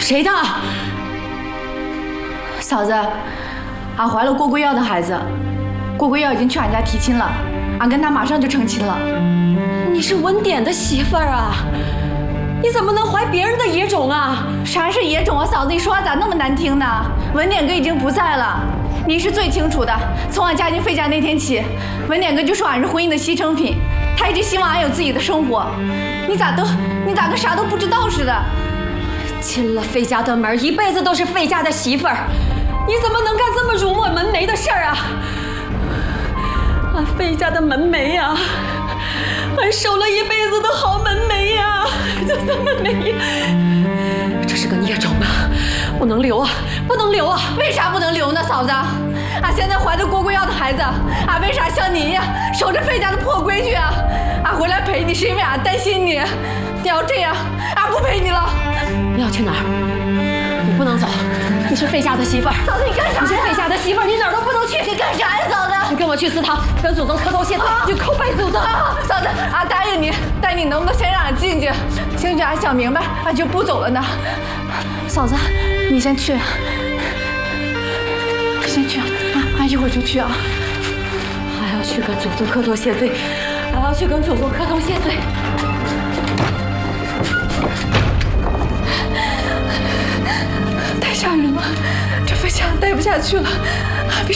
谁的？ 嫂子，俺怀了郭贵耀的孩子，郭贵耀已经去俺家提亲了，俺跟他马上就成亲了。 你是文典的媳妇儿啊？你怎么能怀别人的野种啊？ 啥是野种啊，嫂子，你说话咋那么难听呢？文典哥已经不在了，你是最清楚的。从俺嫁进费家那天起，文典哥就说俺是婚姻的牺牲品，他一直希望俺有自己的生活。你咋跟啥都不知道似的？ 进了费家的门，一辈子都是费家的媳妇儿，你怎么能干这么辱没门楣的事儿啊？俺费家的门楣呀，俺守了一辈子的好门楣呀，就这么没，这是个孽种啊！不能留啊，不能留啊！ 为啥不能留呢，嫂子？俺现在怀着郭贵耀的孩子，俺为啥像你一样守着费家的破规矩啊？俺回来陪你是因为俺担心你，你要这样，俺不陪你了。 你要去哪儿？你不能走，你是费家的媳妇儿。 嫂子，你干啥呀？ 你是费家的媳妇儿，你哪儿都不能去。 你干啥呀，嫂子？ 你跟我去祠堂，跟祖宗磕头谢罪，你叩拜祖宗。 嫂子，俺答应你，但你能不能先让俺进去？兴许俺想明白，俺就不走了呢。嫂子，你先去，先去啊！俺一会儿就去啊。 还要去跟祖宗磕头谢罪，还要去跟祖宗磕头谢罪。 太吓人了，这费家待不下去了。